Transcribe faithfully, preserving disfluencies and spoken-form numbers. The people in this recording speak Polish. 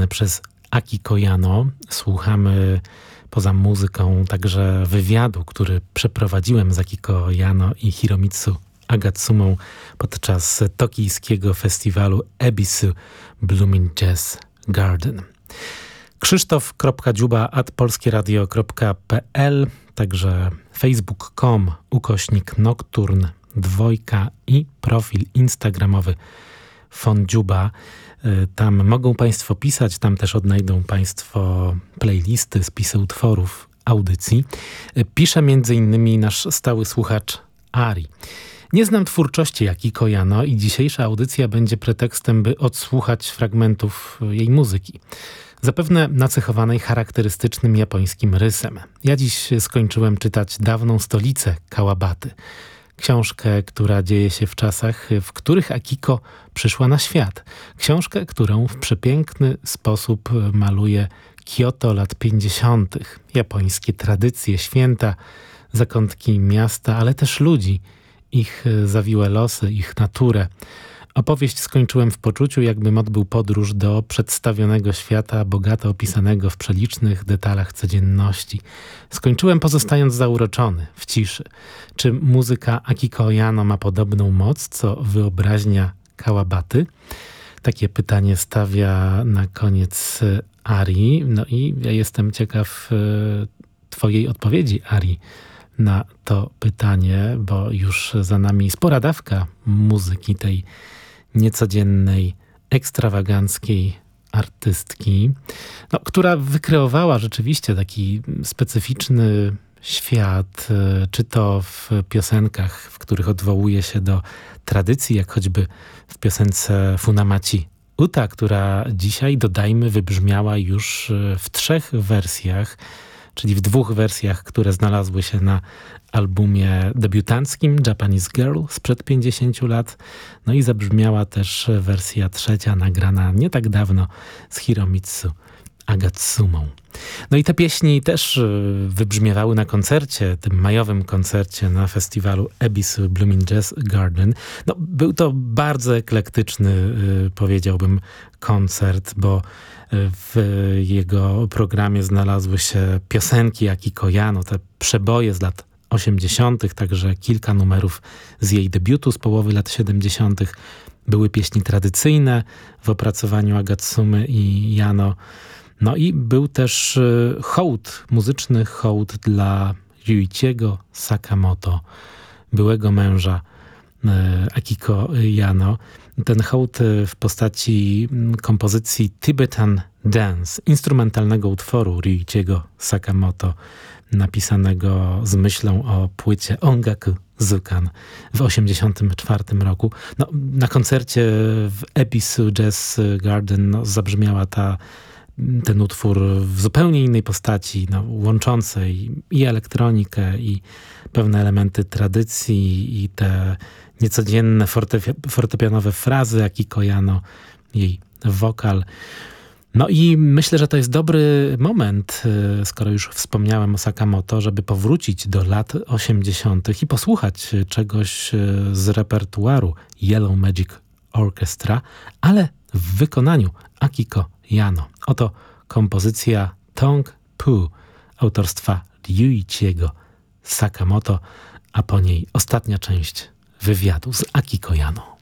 napisane przez Akiko Yano. Słuchamy poza muzyką także wywiadu, który przeprowadziłem z Akiko Yano i Hiromitsu Agatsumą podczas tokijskiego festiwalu Ebisu Blooming Jazz Garden. krzysztof kropka dziuba at polskieradio kropka pe el, także facebook kropka com ukośnik nocturn dwojka i profil instagramowy Fondziuba. Tam mogą Państwo pisać, tam też odnajdą Państwo playlisty, spisy utworów, audycji. Pisze między innymi nasz stały słuchacz Ari. Nie znam twórczości Akiko Yano i dzisiejsza audycja będzie pretekstem, by odsłuchać fragmentów jej muzyki. Zapewne nacechowanej charakterystycznym japońskim rysem. Ja dziś skończyłem czytać Dawną stolicę Kawabaty. Książkę, która dzieje się w czasach, w których Akiko przyszła na świat. Książkę, którą w przepiękny sposób maluje Kyoto lat pięćdziesiątych. Japońskie tradycje, święta, zakątki miasta, ale też ludzi, ich zawiłe losy, ich naturę. Opowieść skończyłem w poczuciu, jakbym odbył podróż do przedstawionego świata, bogato opisanego w przelicznych detalach codzienności. Skończyłem pozostając zauroczony, w ciszy. Czy muzyka Akiko Yano ma podobną moc, co wyobraźnia Kawabaty? Takie pytanie stawia na koniec Ari. No i ja jestem ciekaw twojej odpowiedzi, Ari, na to pytanie, bo już za nami spora dawka muzyki tej niecodziennej, ekstrawaganckiej artystki, no, która wykreowała rzeczywiście taki specyficzny świat, czy to w piosenkach, w których odwołuje się do tradycji, jak choćby w piosence Funamachi Uta, która dzisiaj, dodajmy, wybrzmiała już w trzech wersjach, czyli w dwóch wersjach, które znalazły się na albumie debiutanckim Japanese Girl sprzed pięćdziesięciu lat. No i zabrzmiała też wersja trzecia, nagrana nie tak dawno z Hiromitsu Agatsumą. No i te pieśni też wybrzmiewały na koncercie, tym majowym koncercie na festiwalu Ebisu Blooming Jazz Garden. No, był to bardzo eklektyczny, powiedziałbym, koncert, bo w jego programie znalazły się piosenki Akiko Yano, te przeboje z lat osiemdziesiątych, także kilka numerów z jej debiutu z połowy lat siedemdziesiątych. Były pieśni tradycyjne w opracowaniu Agatsumy i Yano. No i był też hołd, muzyczny hołd dla Ryuichiego Sakamoto, byłego męża Akiko Yano. Ten hołd w postaci kompozycji Tibetan Dance, instrumentalnego utworu Ryuichiego Sakamoto, napisanego z myślą o płycie Ongaku Zukan w osiemdziesiątym czwartym roku. No, na koncercie w Ebisu Jazz Garden no, zabrzmiała ta, ten utwór w zupełnie innej postaci, no, łączącej i elektronikę, i pewne elementy tradycji, i te niecodzienne fortepi- fortepianowe frazy Akiko Yano, jej wokal. No i myślę, że to jest dobry moment, skoro już wspomniałem o Sakamoto, żeby powrócić do lat osiemdziesiątych i posłuchać czegoś z repertuaru Yellow Magic Orchestra, ale w wykonaniu Akiko Yano. Oto kompozycja Tong Pu autorstwa Ryuichiego Sakamoto, a po niej ostatnia część wywiadu z Akiko Yano.